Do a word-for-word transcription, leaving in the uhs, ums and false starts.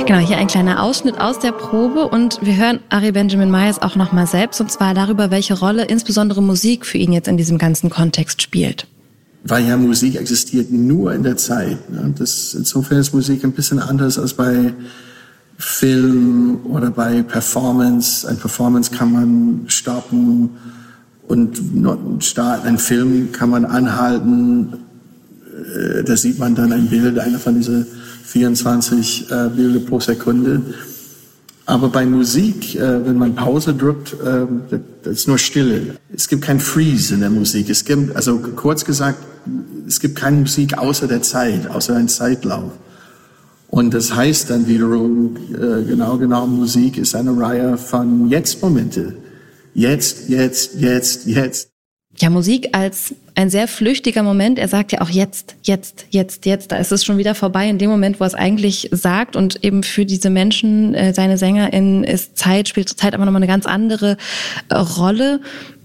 Genau, hier ein kleiner Ausschnitt aus der Probe und wir hören Ari Benjamin Myers auch nochmal selbst, und zwar darüber, welche Rolle insbesondere Musik für ihn jetzt in diesem ganzen Kontext spielt. Weil ja Musik existiert nur in der Zeit. Ne? Das, insofern ist Musik ein bisschen anders als bei Film oder bei Performance. Ein Performance kann man stoppen und starten. Ein Film kann man anhalten. Da sieht man dann ein Bild, einer von diesen vierundzwanzig äh, Bilder pro Sekunde. Aber bei Musik, äh, wenn man Pause drückt, äh, das ist nur Stille. Es gibt kein Freeze in der Musik. Es gibt, also kurz gesagt, es gibt keine Musik außer der Zeit, außer ein Zeitlauf. Und das heißt dann wiederum, äh, genau genommen, Musik ist eine Reihe von Jetzt-Momente. Jetzt, jetzt, jetzt, jetzt. Ja, Musik als ein sehr flüchtiger Moment. Er sagt ja auch jetzt, jetzt, jetzt, jetzt. Da ist es schon wieder vorbei in dem Moment, wo er es eigentlich sagt. Und eben für diese Menschen, äh, seine SängerInnen, ist Zeit, spielt Zeit aber nochmal eine ganz andere äh, Rolle.